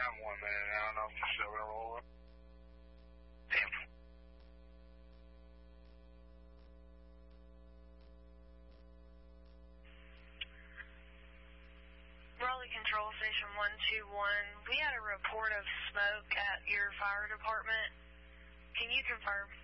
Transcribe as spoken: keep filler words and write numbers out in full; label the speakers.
Speaker 1: down one minute. I don't know if it's still going to roll up. Damn.
Speaker 2: Raleigh Control Station one two one. We had a report of smoke at your fire department. Can you confirm?